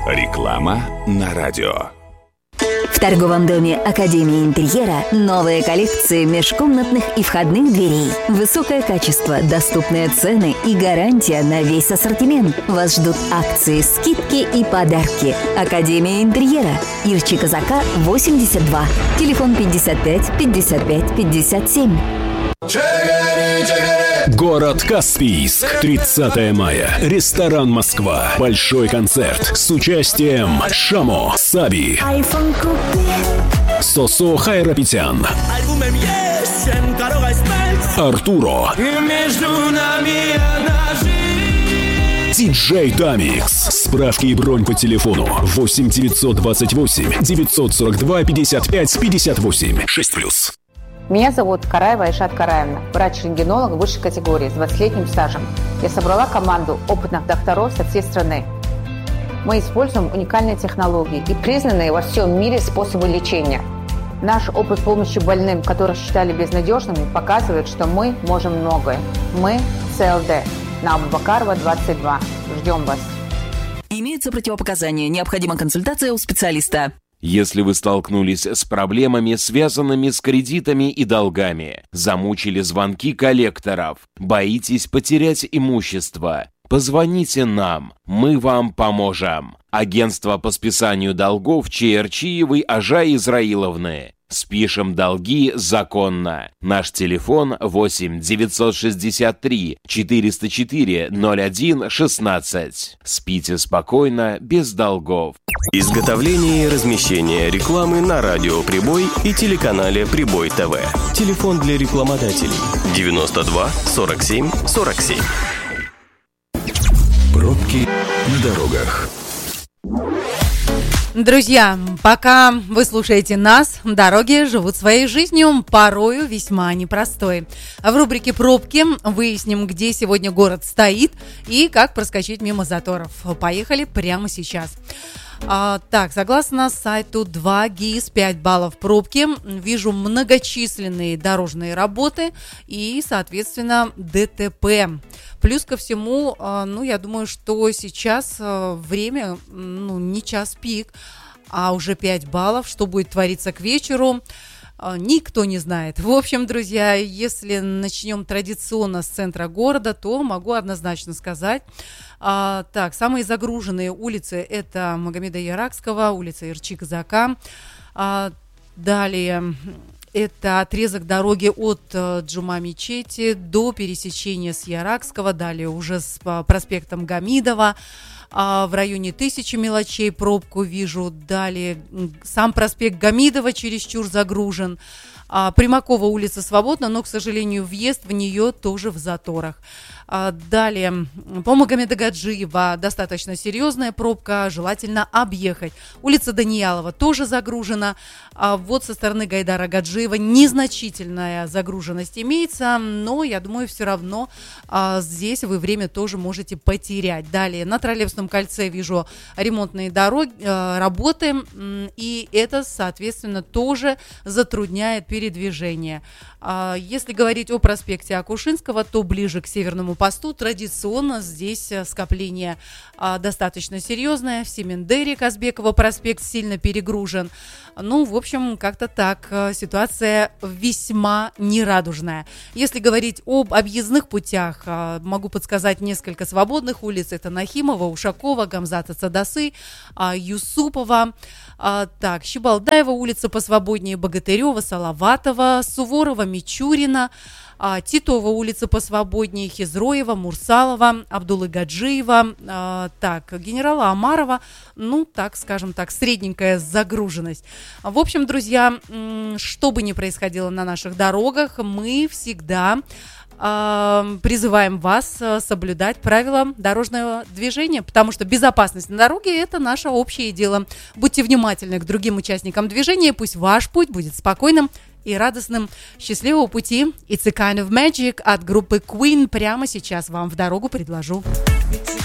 Реклама на радио. В торговом доме Академии интерьера новые коллекции межкомнатных и входных дверей. Высокое качество, доступные цены и гарантия на весь ассортимент. Вас ждут акции, скидки и подарки. Академия интерьера. Ирчи Казака, 82. Телефон 55 55 57. Город Каспийск. 30 мая. Ресторан «Москва». Большой концерт с участием Шамо, Саби, Сосо Хайрапетян, Артуро, диджей Дамикс. Справки и бронь по телефону 8 928 942 55 58 6+. Меня зовут Караева Айшат Караевна, врач-рентгенолог высшей категории с 20-летним стажем. Я собрала команду опытных докторов со всей страны. Мы используем уникальные технологии и признанные во всем мире способы лечения. Наш опыт помощи больным, которых считали безнадежными, показывает, что мы можем многое. Мы ЦЛД. На Абубакарова, 22. Ждем вас. Имеются противопоказания. Необходима консультация у специалиста. Если вы столкнулись с проблемами, связанными с кредитами и долгами, замучили звонки коллекторов, боитесь потерять имущество, позвоните нам, мы вам поможем. Агентство по списанию долгов Чаерчиевой Ажай Израиловны. Спишем долги законно. Наш телефон 8 963 404 01 16. Спите спокойно, без долгов. Изготовление и размещение рекламы на радио «Прибой» и телеканале «Прибой ТВ». Телефон для рекламодателей 92 47 47. Пробки на дорогах. Друзья, пока вы слушаете нас, дороги живут своей жизнью, порою весьма непростой. В рубрике «Пробки» выясним, где сегодня город стоит и как проскочить мимо заторов. Поехали прямо сейчас. Так, согласно сайту 2GIS, 5 баллов пробки, вижу многочисленные дорожные работы и, соответственно, ДТП. Плюс ко всему, я думаю, что сейчас время, не час пик, а уже 5 баллов. Что будет твориться к вечеру, никто не знает. В общем, друзья, если начнем традиционно с центра города, то могу однозначно сказать. Так, самые загруженные улицы – это Магомеда Яракского, улица Ирчи Казака. Далее это отрезок дороги от Джума Мечети до пересечения с Яракского, далее уже с проспектом Гамидова. В районе 1000 мелочей пробку вижу. Далее сам проспект Гамидова чересчур загружен. Примакова улица свободна, но, к сожалению, въезд в нее тоже в заторах. Далее, по Магомеда Гаджиева достаточно серьезная пробка, желательно объехать. Улица Даниялова тоже загружена. Вот со стороны Гайдара Гаджиева незначительная загруженность имеется, но, я думаю, все равно здесь вы время тоже можете потерять. Далее, на Троллейбусном кольце вижу ремонтные дороги, работы, и это, соответственно, тоже затрудняет передвижение. Если говорить о проспекте Акушинского, то ближе к Северному посту традиционно здесь скопление достаточно серьезное. В Семендере Казбекова проспект сильно перегружен. В общем, как-то так. Ситуация весьма нерадужная. Если говорить об объездных путях, могу подсказать несколько свободных улиц. Это Нахимова, Ушакова, Гамзата Цадасы, Юсупова. Так, Щебалдаева улица посвободнее, Богатырева, Салаватова, Суворова, Мичурина, Титова улица посвободнее, Хизроева, Мурсалова, Абдулы Гаджиева, так, генерала Амарова, так, скажем так, средненькая загруженность. В общем, друзья, что бы ни происходило на наших дорогах, мы всегда призываем вас соблюдать правила дорожного движения, потому что безопасность на дороге – это наше общее дело. Будьте внимательны к другим участникам движения, пусть ваш путь будет спокойным и радостным. Счастливого пути! It's a kind of magic от группы Queen прямо сейчас вам в дорогу предложу.